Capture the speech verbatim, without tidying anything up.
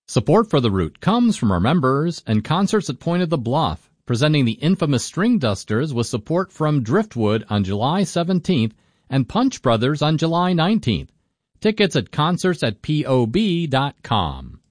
Support for The Root comes from our members and concerts at Point of the Bluff, presenting the infamous String Dusters with support from Driftwood on July seventeenth and Punch Brothers on July nineteenth. Tickets at concerts at P O B dot com.